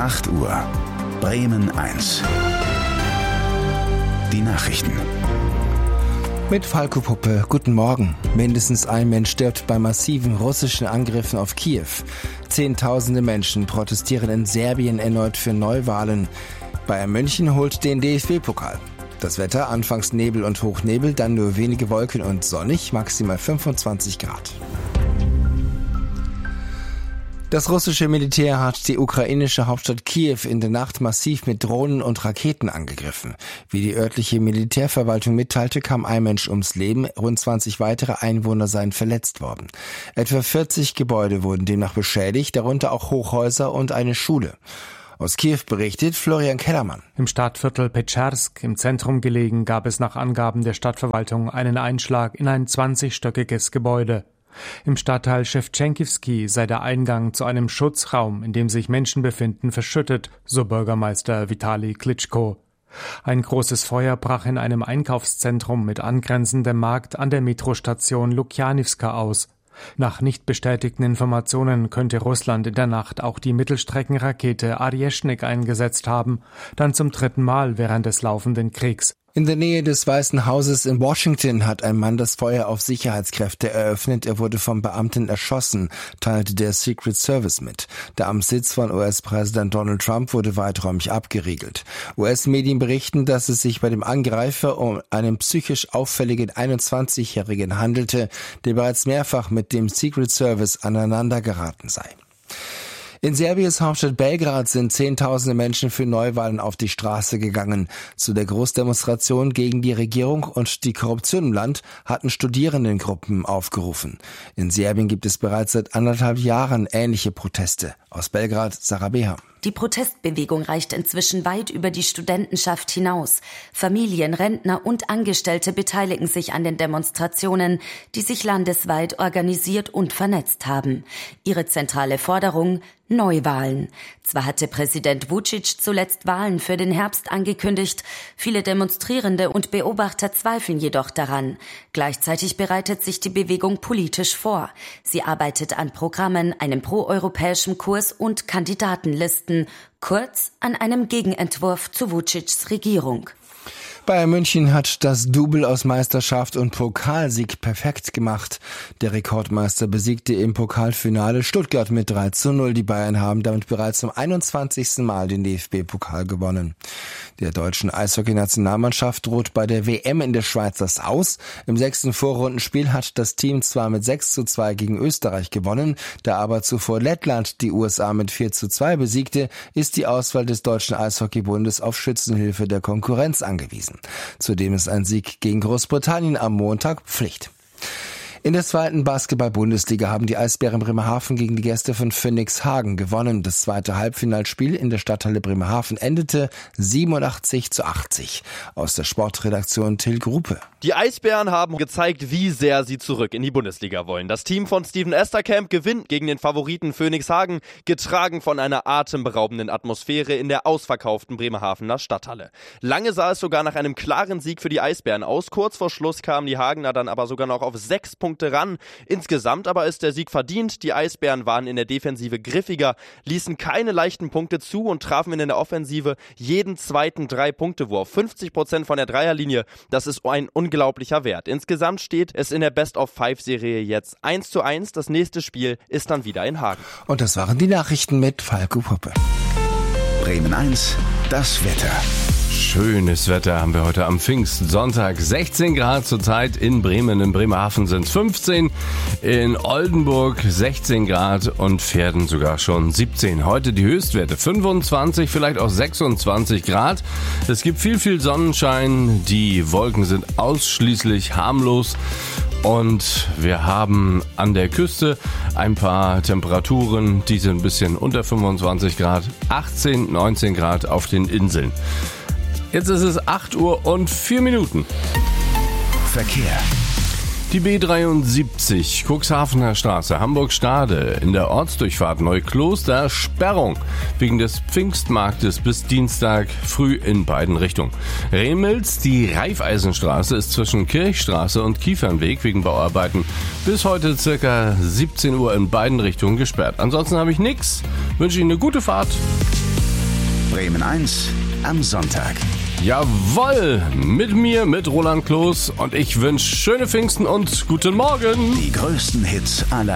8 Uhr. Bremen 1. Die Nachrichten. Mit Falco Puppe, guten Morgen. Mindestens ein Mensch stirbt bei massiven russischen Angriffen auf Kiew. Zehntausende Menschen protestieren in Serbien erneut für Neuwahlen. Bayern München holt den DFB-Pokal. Das Wetter, anfangs Nebel und Hochnebel, dann nur wenige Wolken und sonnig, maximal 25 Grad. Das russische Militär hat die ukrainische Hauptstadt Kiew in der Nacht massiv mit Drohnen und Raketen angegriffen. Wie die örtliche Militärverwaltung mitteilte, kam ein Mensch ums Leben, rund 20 weitere Einwohner seien verletzt worden. Etwa 40 Gebäude wurden demnach beschädigt, darunter auch Hochhäuser und eine Schule. Aus Kiew berichtet Florian Kellermann. Im Stadtviertel Petscharsk, im Zentrum gelegen, gab es nach Angaben der Stadtverwaltung einen Einschlag in ein 20-stöckiges Gebäude. Im Stadtteil Schewtschenkivski sei der Eingang zu einem Schutzraum, in dem sich Menschen befinden, verschüttet, so Bürgermeister Vitali Klitschko. Ein großes Feuer brach in einem Einkaufszentrum mit angrenzendem Markt an der Metrostation Lukjanivska aus. Nach nicht bestätigten Informationen könnte Russland in der Nacht auch die Mittelstreckenrakete Arjeschnik eingesetzt haben, dann zum 3. Mal während des laufenden Kriegs. In der Nähe des Weißen Hauses in Washington hat ein Mann das Feuer auf Sicherheitskräfte eröffnet. Er wurde vom Beamten erschossen, teilte der Secret Service mit. Der Amtssitz von US-Präsident Donald Trump wurde weiträumig abgeriegelt. US-Medien berichten, dass es sich bei dem Angreifer um einen psychisch auffälligen 21-Jährigen handelte, der bereits mehrfach mit dem Secret Service aneinander geraten sei. In Serbiens Hauptstadt Belgrad sind Zehntausende Menschen für Neuwahlen auf die Straße gegangen. Zu der Großdemonstration gegen die Regierung und die Korruption im Land hatten Studierendengruppen aufgerufen. In Serbien gibt es bereits seit 1,5 Jahren ähnliche Proteste. Aus Belgrad, Sarah Beham. Die Protestbewegung reicht inzwischen weit über die Studentenschaft hinaus. Familien, Rentner und Angestellte beteiligen sich an den Demonstrationen, die sich landesweit organisiert und vernetzt haben. Ihre zentrale Forderung: Neuwahlen. Zwar hatte Präsident Vučić zuletzt Wahlen für den Herbst angekündigt, viele Demonstrierende und Beobachter zweifeln jedoch daran. Gleichzeitig bereitet sich die Bewegung politisch vor. Sie arbeitet an Programmen, einem proeuropäischen Kurs und Kandidatenlisten, kurz an einem Gegenentwurf zu Vučićs Regierung. Bayern München hat das Double aus Meisterschaft und Pokalsieg perfekt gemacht. Der Rekordmeister besiegte im Pokalfinale Stuttgart mit 3:0. Die Bayern haben damit bereits zum 21. Mal den DFB-Pokal gewonnen. Der deutschen Eishockey-Nationalmannschaft droht bei der WM in der Schweiz das Aus. Im 6. Vorrundenspiel hat das Team zwar mit 6:2 gegen Österreich gewonnen, da aber zuvor Lettland die USA mit 4:2 besiegte, ist die Auswahl des Deutschen Eishockeybundes auf Schützenhilfe der Konkurrenz angewiesen. Zudem ist ein Sieg gegen Großbritannien am Montag Pflicht. In der 2. Basketball-Bundesliga haben die Eisbären Bremerhaven gegen die Gäste von Phoenix Hagen gewonnen. Das 2. Halbfinalspiel in der Stadthalle Bremerhaven endete 87:80. Aus der Sportredaktion Till Gruppe. Die Eisbären haben gezeigt, wie sehr sie zurück in die Bundesliga wollen. Das Team von Steven Esterkamp gewinnt gegen den Favoriten Phoenix Hagen, getragen von einer atemberaubenden Atmosphäre in der ausverkauften Bremerhavener Stadthalle. Lange sah es sogar nach einem klaren Sieg für die Eisbären aus. Kurz vor Schluss kamen die Hagener dann aber sogar noch auf 6 Punkte ran. Insgesamt aber ist der Sieg verdient. Die Eisbären waren in der Defensive griffiger, ließen keine leichten Punkte zu und trafen in der Offensive jeden zweiten 3-Punkte-Wurf. 50% von der Dreierlinie, das ist ein unglaublicher Wert. Insgesamt steht es in der Best-of-5-Serie jetzt 1:1. Das nächste Spiel ist dann wieder in Hagen. Und das waren die Nachrichten mit Falco Puppe. Bremen 1, das Wetter. Schönes Wetter haben wir heute am Pfingstsonntag. 16 Grad zurzeit in Bremen. In Bremerhaven sind es 15. In Oldenburg 16 Grad und Verden sogar schon 17. Heute die Höchstwerte 25, vielleicht auch 26 Grad. Es gibt viel Sonnenschein. Die Wolken sind ausschließlich harmlos. Und wir haben an der Küste ein paar Temperaturen, die sind ein bisschen unter 25 Grad. 18, 19 Grad auf den Inseln. Jetzt ist es 8:04. Verkehr. Die B73, Cuxhavener Straße, Hamburg-Stade, in der Ortsdurchfahrt Neukloster, Sperrung wegen des Pfingstmarktes bis Dienstag früh in beiden Richtungen. Remels, die Raiffeisenstraße ist zwischen Kirchstraße und Kiefernweg wegen Bauarbeiten bis heute circa 17 Uhr in beiden Richtungen gesperrt. Ansonsten habe ich nichts. Wünsche Ihnen eine gute Fahrt. Bremen 1 am Sonntag. Jawohl, mit Roland Kloß und ich wünsche schöne Pfingsten und guten Morgen. Die größten Hits aller